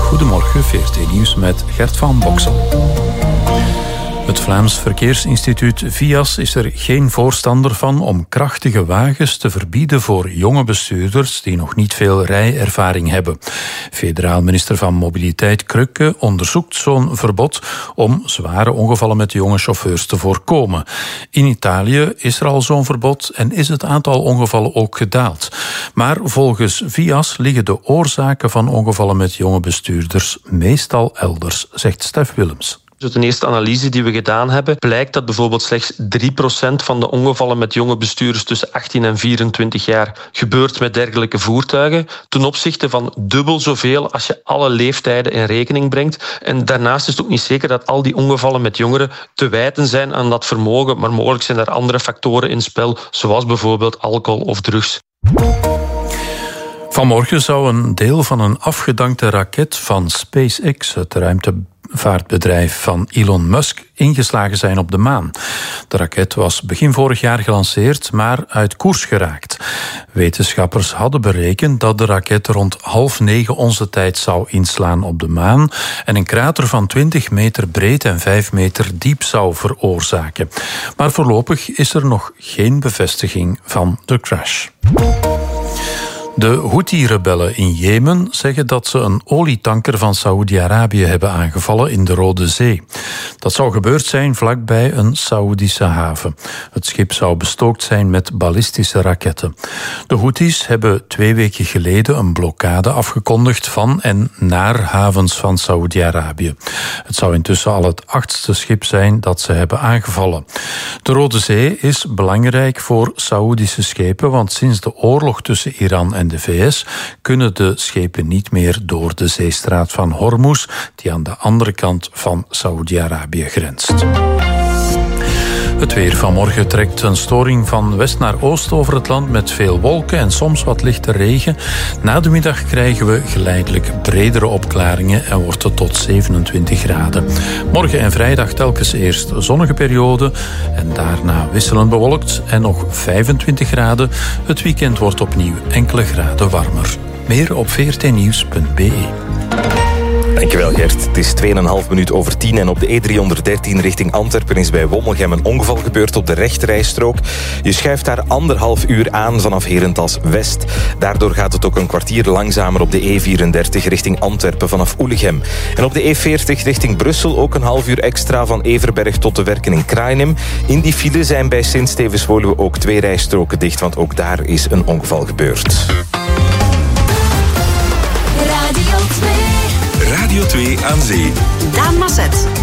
Goedemorgen, VRT Nieuws met Gert van Boksel. Het Vlaams Verkeersinstituut VIAS is er geen voorstander van om krachtige wagens te verbieden voor jonge bestuurders die nog niet veel rijervaring hebben. Federaal minister van Mobiliteit Krökke onderzoekt zo'n verbod om zware ongevallen met jonge chauffeurs te voorkomen. In Italië is er al zo'n verbod en is het aantal ongevallen ook gedaald. Maar volgens VIAS liggen de oorzaken van ongevallen met jonge bestuurders meestal elders, zegt Stef Willems. Dus de eerste analyse die we gedaan hebben, blijkt dat bijvoorbeeld slechts 3% van de ongevallen met jonge bestuurders tussen 18 en 24 jaar gebeurt met dergelijke voertuigen, ten opzichte van dubbel zoveel als je alle leeftijden in rekening brengt. En daarnaast is het ook niet zeker dat al die ongevallen met jongeren te wijten zijn aan dat vermogen, maar mogelijk zijn er andere factoren in spel, zoals bijvoorbeeld alcohol of drugs. Vanmorgen zou een deel van een afgedankte raket van SpaceX, het ruimtevaartbedrijf van Elon Musk, ingeslagen zijn op de maan. De raket was begin vorig jaar gelanceerd, maar uit koers geraakt. Wetenschappers hadden berekend dat de raket rond 8:30 onze tijd zou inslaan op de maan en een krater van 20 meter breed en 5 meter diep zou veroorzaken. Maar voorlopig is er nog geen bevestiging van de crash. De Houthi-rebellen in Jemen zeggen dat ze een olietanker van Saoedi-Arabië hebben aangevallen in de Rode Zee. Dat zou gebeurd zijn vlakbij een Saoedische haven. Het schip zou bestookt zijn met ballistische raketten. De Houthis hebben 2 weken geleden een blokkade afgekondigd van en naar havens van Saoedi-Arabië. Het zou intussen al het 8e schip zijn dat ze hebben aangevallen. De Rode Zee is belangrijk voor Saoedische schepen, want sinds de oorlog tussen Iran en de VS kunnen de schepen niet meer door de zeestraat van Hormuz, die aan de andere kant van Saoedi-Arabië grenst. Het weer vanmorgen trekt een storing van west naar oost over het land met veel wolken en soms wat lichte regen. Na de middag krijgen we geleidelijk bredere opklaringen en wordt het tot 27 graden. Morgen en vrijdag telkens eerst zonnige periode en daarna wisselend bewolkt en nog 25 graden. Het weekend wordt opnieuw enkele graden warmer. Meer op vrtnieuws.be. Dankjewel Gert. Het is 2,5 minuut over 10 en op de E313 richting Antwerpen is bij Wommelgem een ongeval gebeurd op de rechterrijstrook. Je schuift daar 1,5 uur aan vanaf Herentals West. Daardoor gaat het ook een kwartier langzamer op de E34 richting Antwerpen vanaf Oelegem. En op de E40 richting Brussel ook een half uur extra van Everberg tot de Werken in Kraaienhem. In die file zijn bij Sint-Stevens-Woluwe ook 2 rijstroken dicht, want ook daar is een ongeval gebeurd. Radio 2 aan Zee. Daan Masset.